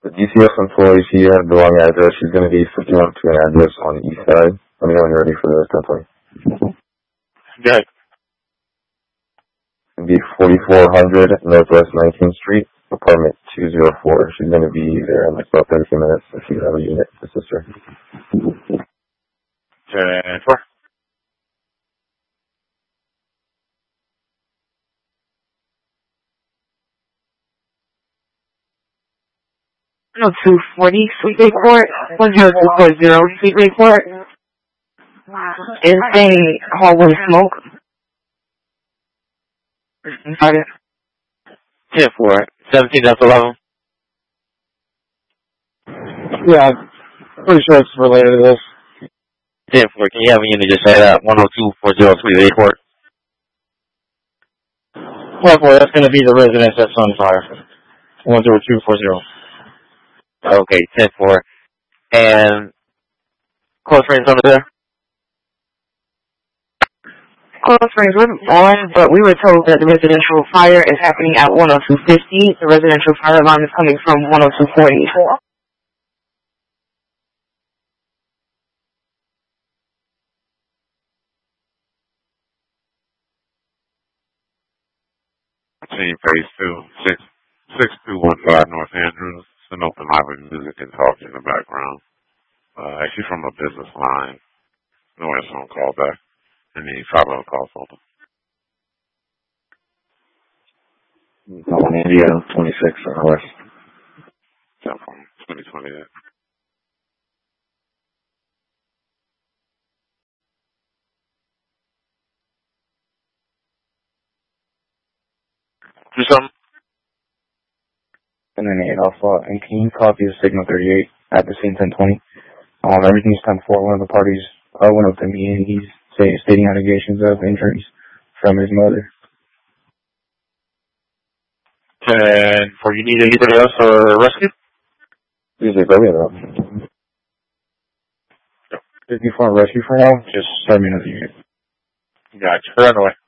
The DCF employee, she had the wrong address. She's going to be switching up to an address on the east side. Let me know when you're ready for the 1020. Good. It'll be 4400 Northwest 19th Street, apartment 204. She's going to be there in like about 30 minutes if you have a unit to assist her. 10-4. No, 240 Sweet Bay Court, 10240 Sweet Bay Court. Is a hallway smoke. 10-4. 17, that's 11. Yeah, pretty sure it's related to this. 10-4, can you have a unit just say that? 10240 Sweet Bay Court. Well, boy, that's going to be the residence that's on fire. 10240. Okay, 10-4. And close range under there? Close range wasn't on, but we were told that the residential fire is happening at 10250. The residential fire alarm is coming from 10244. Team Phase 2, 6215 North Andrews. It's an open highway, music and talk in the background. Actually from a business line. No answer on call back. And the 5 call folder. Calling India 26 hours. Telephone 2028. Do something? And then 8 Alpha, and can you copy the signal 38 at the same 1020? Everything's 10-4. One of the parties went up to me and he's stating allegations of injuries from his mother. 10-4, you need anybody else for rescue? Usually, go ahead. If you want rescue for now, just start me another unit. Gotcha. Run away.